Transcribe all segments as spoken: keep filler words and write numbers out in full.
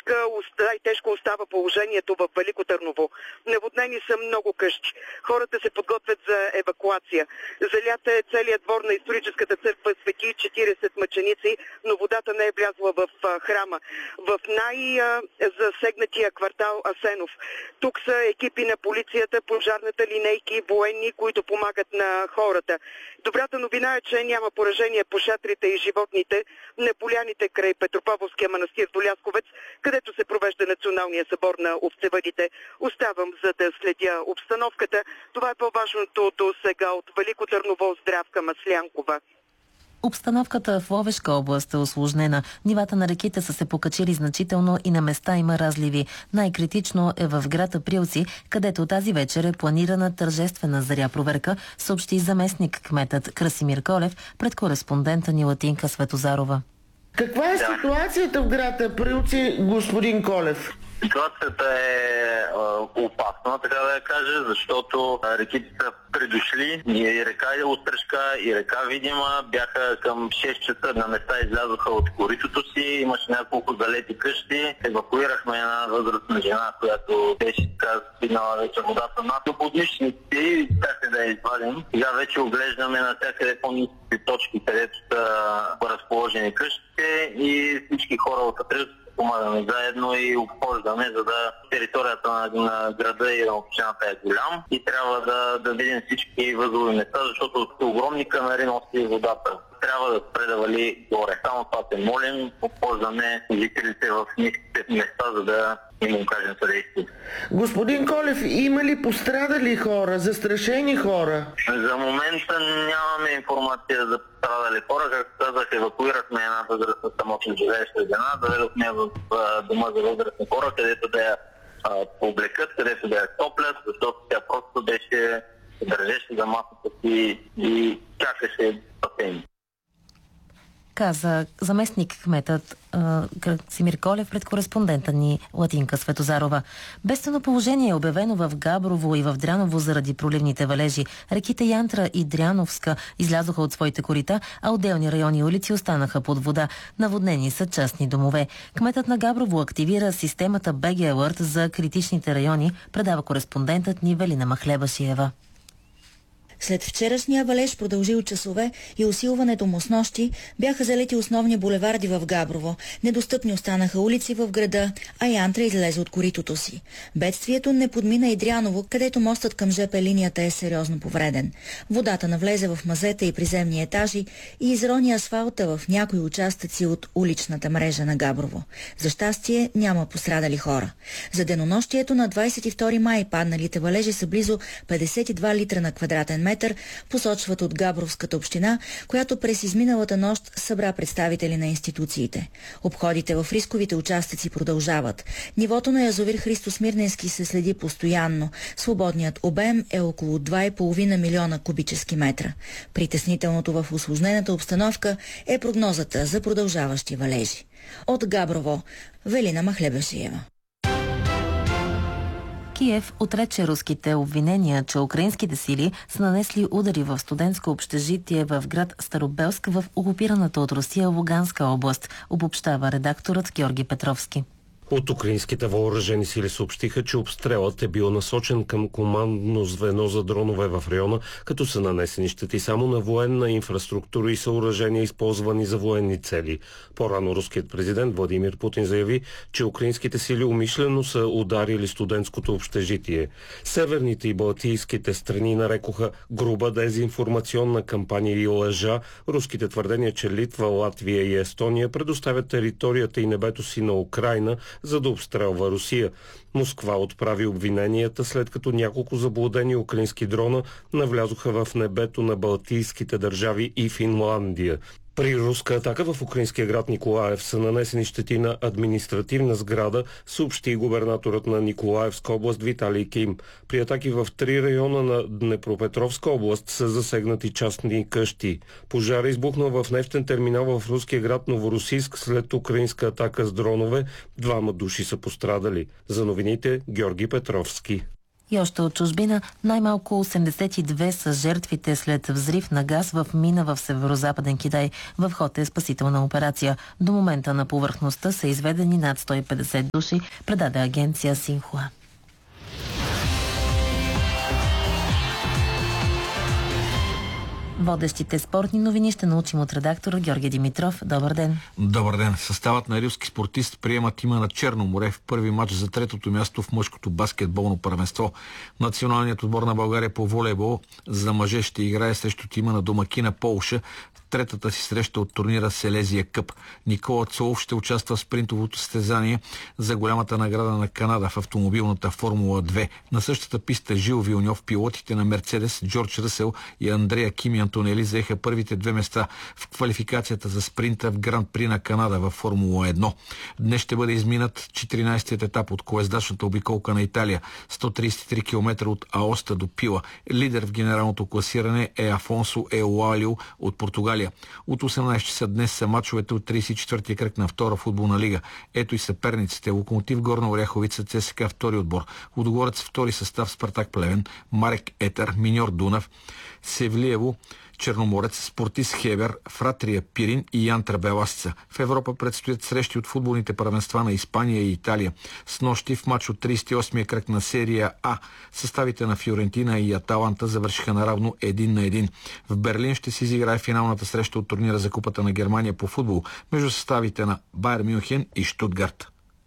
най-тежка, най-тежко остава положението в Велико Търново. Наводнени са много къщи. Хората се подготвят за евакуация. Залята е целият двор на историческата църква Свети четиридесет мъченици, но водата не е влязла в храма. В най-засегнатия квартал Асенов. Тук са екипи на полицията, пожарната, линейки, военни, които помагат на хората. Добрата новина е, че няма поражение по шатрите и животните на поляните край Петропавловския манастир до Лясковец, където се провежда националния събор на овцевъдите. Оставам, за да следя обстановката. Това е по-важното до сега от Велико Търново. Здравка Маслянкова. Обстановката в Ловешка област е усложнена. Нивата на реките са се покачили значително и на места има разливи. Най-критично е в град Априлци, където тази вечер е планирана тържествена заря проверка, съобщи заместник кметът Красимир Колев пред кореспондента ни Латинка Светозарова. Каква е ситуацията в град Априлци, господин Колев? Ситуацията е а, опасна, така да я кажа, защото реките са придошли. И река Острежка, и река Видима бяха към шест часа на места, излязоха от коритото си. Имаше няколко залети къщи. Евакуирахме една възрастна жена, която беше така стигнала вече водата над поднищниците и бяха да я извадим. Сега вече оглеждаме навсякъде по-ниските точки, където са разположени къщите и всички хора от Априлци помагаме заедно и обхождаме, за да територията на, на града и на общината е голям и трябва да, да видим всички възлови места, защото огромни канари носи водата. Трябва да спре да вали горе. Само това се молим, обхождаме жителите в ниските места, за да им кажем съдействие. Господин Колев, има ли пострадали хора, застрашени хора? За момента нямаме информация за пострадали хора. Както казах, евакуирахме една възрастна самотно живееща жена, заведохме в дома за възрастни хора, където да я пооблекат, където да я топлят, защото тя просто беше, държеше за масата си и чакаше спасение. Каза заместник кметът Красимир Колев пред кореспондента ни Латинка Светозарова. Бедствено положение е обявено в Габрово и в Дряново заради проливните валежи. Реките Янтра и Дряновска излязоха от своите корита, а отделни райони и улици останаха под вода. Наводнени са частни домове. Кметът на Габрово активира системата би джи Alert за критичните райони, предава кореспондентът ни Велина Махлебашиева. След вчерашния валеж, продължил часове и усилването му с нощи, бяха залети основни булеварди в Габрово. Недостъпни останаха улици в града, а Янтра излезе от коритото си. Бедствието не подмина и Дряново, където мостът към жепе линията е сериозно повреден. Водата навлезе в мазета и приземни етажи и изрони асфалта в някои участъци от уличната мрежа на Габрово. За щастие няма пострадали хора. За денонощието на двадесет и втори май падналите валежи са близо петдесет и два литра на квадратен метър, посочват от Габровската община, която през изминалата нощ събра представители на институциите. Обходите в рисковите участъци продължават. Нивото на язовир Христо Смирненски се следи постоянно. Свободният обем е около два и половина милиона кубически метра. Притеснителното в усложнената обстановка е прогнозата за продължаващи валежи. От Габрово, Велина Махлебашиева. Киев отрече руските обвинения, че украинските сили са нанесли удари в студентско общежитие в град Старобелск в окупираната от Русия Луганска област, обобщава редакторът Георги Петровски. От украинските въоръжени сили съобщиха, че обстрелът е бил насочен към командно звено за дронове в района, като са нанесени щети само на военна инфраструктура и съоръжения, използвани за военни цели. По-рано руският президент Владимир Путин заяви, че украинските сили умишлено са ударили студентското общежитие. Северните и балтийските страни нарекоха груба дезинформационна кампания и лъжа руските твърдения, че Литва, Латвия и Естония предоставят територията и небето си на Украйна, за да обстрелва Русия. Москва отправи обвиненията, след като няколко заблудени украински дрона навлязоха в небето на балтийските държави и Финландия. При руска атака в украинския град Николаев са нанесени щети на административна сграда, съобщи губернаторът на Николаевска област Виталий Ким. При атаки в три района на Днепропетровска област са засегнати частни къщи. Пожар избухнал в нефтен терминал в руския град Новоросийск след украинска атака с дронове. Двама души са пострадали. За новините Георги Петровски. И още от чужбина, най-малко осемдесет и две са жертвите след взрив на газ в мина в северо-западен Китай. В ход е спасителна операция. До момента на повърхността са изведени над сто и петдесет души, предаде агенция Синхуа. Водещите спортни новини ще научим от редактора Георги Димитров. Добър ден. Добър ден. Съставът на рилски спортист приема тима на Черно море в първи матч за третото място в мъжкото баскетболно първенство. Националният отбор на България по волейбол за мъже ще играе срещу тима на домакина Полша в третата си среща от турнира Селезия Къп. Никола Цолов ще участва в спринтовото състезание за голямата награда на Канада в автомобилната Формула две. На същата писта Жил Вилньов, пилотите на Мерцедес Джордж Ръсел и Андрея Кими Антонели заеха първите две места в квалификацията за спринта в Гран При на Канада във Формула едно. Днес ще бъде изминат четиринайсетият етап от колездачната обиколка на Италия, сто трийсет и три километра от Аоста до Пила. Лидер в генералното класиране е Афонсо Еуалио от Португалия. От осемнайсет часа днес са мачовете от трийсет и четвъртия кръг на втора футболна лига. Ето и съперниците: Локомотив Горна Оряховица, ЦСКА втори отбор, Лудогорец втори състав, Спартак Плевен, Марек Етър, Миньор Дунав, Севлиево Черноморец, Спортист Хевер, Фратрия Пирин и Янтра Беласица. В Европа предстоят срещи от футболните първенства на Испания и Италия. Снощи в матч от трийсет и осмия кръг на серия А съставите на Фиорентина и Аталанта завършиха наравно един на един. В Берлин ще се изиграе финалната среща от турнира за Купата на Германия по футбол между съставите на Байер Мюнхен и Штутгарт.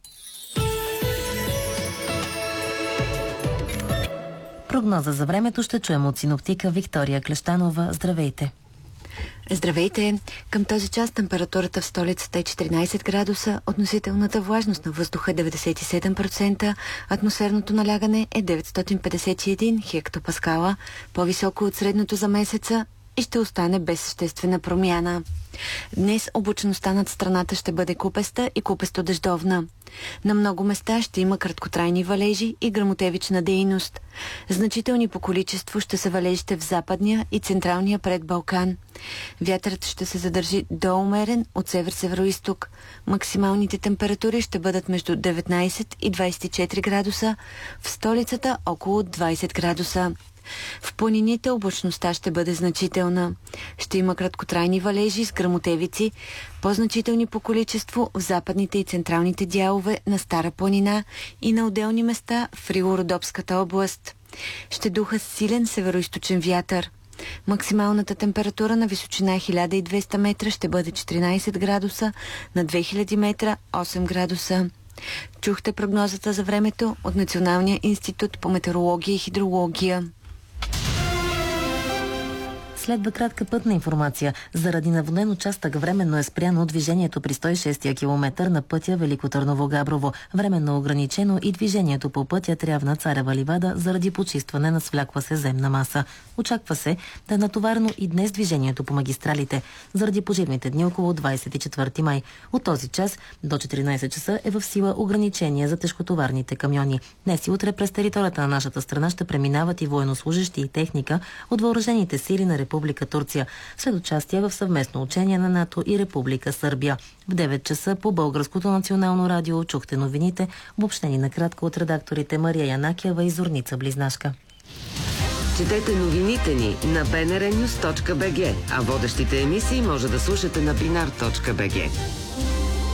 Прогноза за времето ще чуем от синоптика Виктория Клещанова. Здравейте! Здравейте! Към този час температурата в столицата е четиринайсет градуса, относителната влажност на въздуха е деветдесет и седем процента, атмосферното налягане е деветстотин петдесет и един хектопаскала, по-високо от средното за месеца и ще остане без съществена промяна. Днес облачността над страната ще бъде купеста и купесто-дъждовна. На много места ще има краткотрайни валежи и гръмотевична дейност. Значителни по количество ще са валежите в западния и централния предбалкан. Вятърът ще се задържи до умерен от север-североизток. Максималните температури ще бъдат между деветнайсет и двайсет и четири градуса, в столицата около двайсет градуса. В планините облачността ще бъде значителна. Ще има краткотрайни валежи с гръмотевици, по-значителни по количество в западните и централните дялове на Стара планина и на отделни места в Рило-Родопската област. Ще духа силен североизточен вятър. Максималната температура на височина хиляда и двеста метра ще бъде четиринайсет градуса, на две хиляди метра осем градуса. Чухте прогнозата за времето от Националния институт по метеорология и хидрология. Следва кратка пътна информация. Заради наводнен участък временно е спряно движението при сто и шестия километър на пътя Велико Търново-Габрово. Временно ограничено и движението по пътя Трявна Царева ливада заради почистване на свлякла се земна маса. Очаква се да е натоварено и днес движението по магистралите заради почивните дни около двайсет и четвърти май. От този час до четиринайсет часа е в сила ограничение за тежкотоварните камиони. Днес и утре през територията на нашата страна ще преминават и военнослужащи и техника от въоръжените сили на Република Турция, след участие в съвместно учение на НАТО и Република Сърбия. В девет часа по Българското национално радио чухте новините, обобщени накратко от редакторите Мария Янакиева и Зорница Близнашка. Четете новините ни на би ен ар нюс точка би джи, а водещите емисии може да слушате на бинар точка би джи.